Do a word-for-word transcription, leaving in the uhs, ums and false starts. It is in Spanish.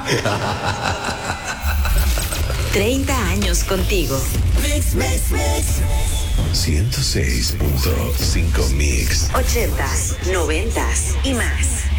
treinta años contigo. Mix, mix, mix. ciento seis punto cinco Mix. ochentas, noventas y más.